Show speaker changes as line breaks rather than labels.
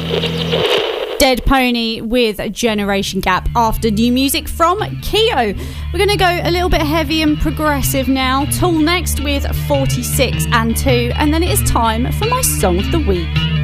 Dead Pony with Generation Gap after new music from Keo. We're going to go a little bit heavy and progressive now. Tool next with 46 and 2, and then it is time for my Song of the Week.